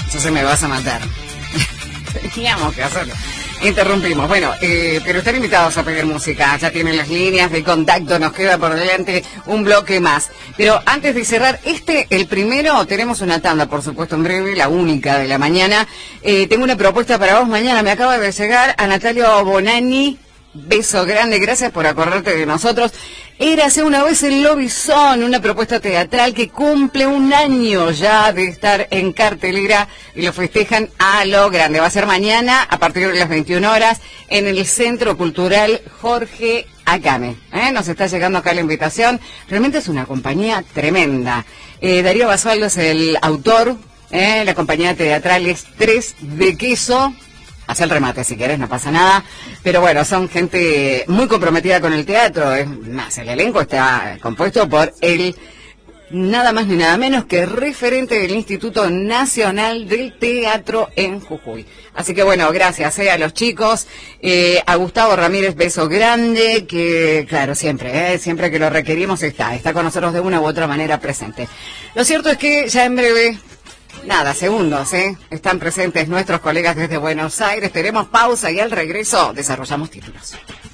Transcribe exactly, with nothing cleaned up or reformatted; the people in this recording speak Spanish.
entonces me vas a matar. Teníamos que hacerlo. Interrumpimos. Bueno, eh, pero están invitados a pedir música. Ya tienen las líneas de contacto. Nos queda por delante un bloque más. Pero antes de cerrar, este, el primero, tenemos una tanda, por supuesto, en breve, la única de la mañana. Eh, tengo una propuesta para vos mañana. Me acaba de llegar a Natalio Bonani. Beso grande, gracias por acordarte de nosotros. Érase una vez el Lobizón, una propuesta teatral que cumple un año ya de estar en cartelera y lo festejan a lo grande. Va a ser mañana a partir de las veintiuna horas en el Centro Cultural Jorge Acame. ¿Eh? Nos está llegando acá la invitación. Realmente es una compañía tremenda. Eh, Darío Basualdo es el autor. ¿eh? La compañía teatral es Tres de Queso. Haz el remate si querés, no pasa nada. Pero bueno, son gente muy comprometida con el teatro. Es más, el elenco está compuesto por el nada más ni nada menos que referente del Instituto Nacional del Teatro en Jujuy. Así que bueno, gracias eh, a los chicos. Eh, a Gustavo Ramírez, beso grande, que claro, siempre, eh, siempre que lo requerimos está. Está con nosotros de una u otra manera presente. Lo cierto es que ya en breve... Nada, segundos, ¿eh? Están presentes nuestros colegas desde Buenos Aires. Tenemos pausa y al regreso desarrollamos títulos.